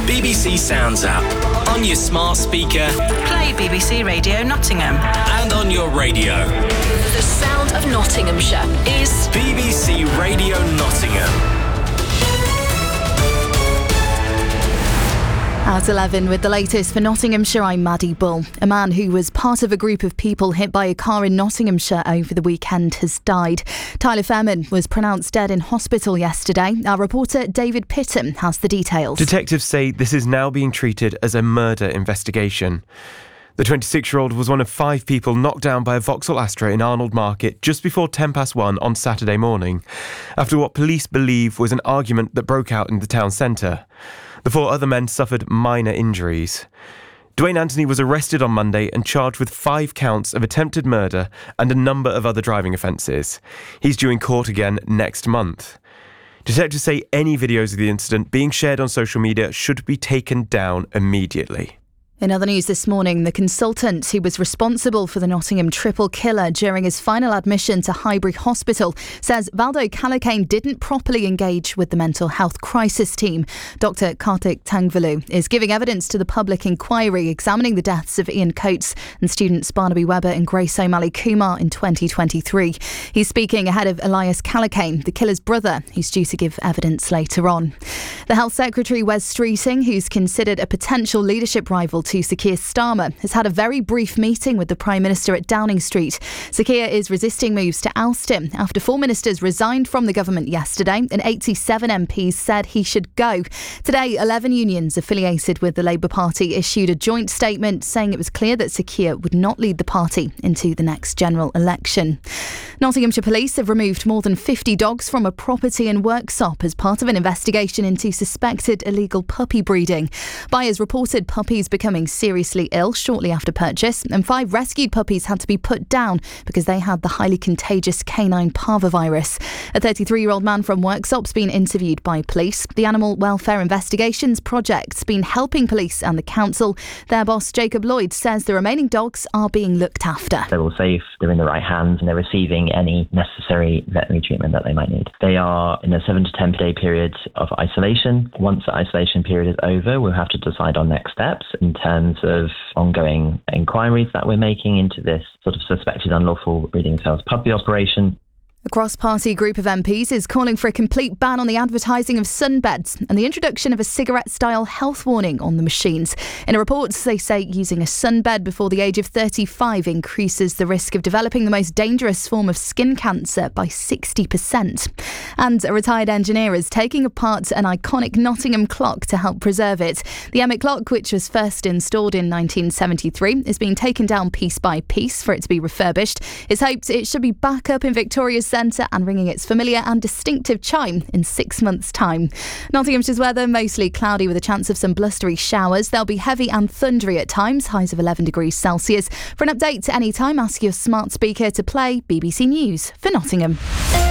BBC Sounds app. On your smart speaker. Play BBC Radio Nottingham. And on your radio. The sound of Nottinghamshire is BBC Radio Nottingham. At 11 with the latest for Nottinghamshire, I'm Maddie Bull. A man who was part of a group of people hit by a car in Nottinghamshire over the weekend has died. Tyler Fairman was pronounced dead in hospital yesterday. Our reporter David Pitton has the details. Detectives say this is now being treated as a murder investigation. The 26-year-old was one of 5 people knocked down by a Vauxhall Astra in Arnold Market just before 1:10 on Saturday morning, after what police believe was an argument that broke out in the town centre. The 4 other men suffered minor injuries. Dwayne Anthony was arrested on Monday and charged with 5 counts of attempted murder and a number of other driving offences. He's due in court again next month. Detectives say any videos of the incident being shared on social media should be taken down immediately. In other news this morning, the consultant who was responsible for the Nottingham triple killer during his final admission to Highbury Hospital says Valdo Kalakain didn't properly engage with the mental health crisis team. Dr Karthik Tangvalu is giving evidence to the public inquiry examining the deaths of Ian Coates and students Barnaby Webber and Grace O'Malley Kumar in 2023. He's speaking ahead of Elias Kalakain, the killer's brother, who's due to give evidence later on. The Health Secretary, Wes Streeting, who's considered a potential leadership rival to Sir Keir Starmer, has had a very brief meeting with the Prime Minister at Downing Street. Sir Keir is resisting moves to oust him after 4 ministers resigned from the government yesterday and 87 MPs said he should go. Today, 11 unions affiliated with the Labour Party issued a joint statement saying it was clear that Sir Keir would not lead the party into the next general election. Nottinghamshire Police have removed more than 50 dogs from a property in Worksop as part of an investigation into suspected illegal puppy breeding. Buyers reported puppies becoming seriously ill shortly after purchase, and 5 rescued puppies had to be put down because they had the highly contagious canine parvovirus. A 33-year-old man from Worksop's been interviewed by police. The Animal Welfare Investigations Project's been helping police and the council. Their boss, Jacob Lloyd, says the remaining dogs are being looked after. They're all safe, they're in the right hands, and they're receiving any necessary veterinary treatment that they might need. They are in a 7 to 10 day period of isolation. Once the isolation period is over, we'll have to decide on next steps in terms of ongoing inquiries that we're making into this sort of suspected unlawful breeding sales puppy operation. A cross-party group of MPs is calling for a complete ban on the advertising of sunbeds and the introduction of a cigarette-style health warning on the machines. In a report, they say using a sunbed before the age of 35 increases the risk of developing the most dangerous form of skin cancer by 60%. And a retired engineer is taking apart an iconic Nottingham clock to help preserve it. The Emmet clock, which was first installed in 1973, is being taken down piece by piece for it to be refurbished. It's hoped it should be back up in Victoria's Centre and ringing its familiar and distinctive chime in 6 months' time. Nottinghamshire's weather, mostly cloudy with a chance of some blustery showers. They'll be heavy and thundery at times, highs of 11 degrees Celsius. For an update at any time, ask your smart speaker to play BBC News for Nottingham.